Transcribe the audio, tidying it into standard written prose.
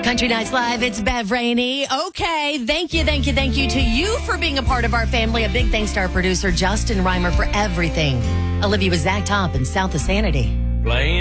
Country Nights Live, it's Bev Rainey. Okay, thank you to you for being a part of our family. A big thanks to our producer, Justin Reimer, for everything. Olivia with Zach Top and South of Sanity. Playing